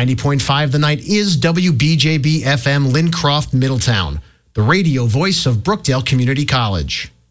90.5 The Night is WBJB FM Lincroft, Middletown, the radio voice of Brookdale Community College.